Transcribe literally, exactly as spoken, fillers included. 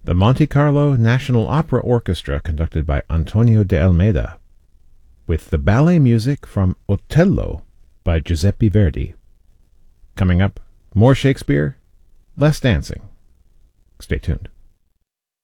The Monte Carlo National Opera Orchestra, conducted by Antonio de Almeida, with the ballet music from Otello by Giuseppe Verdi. Coming up, more Shakespeare, less dancing. Stay tuned.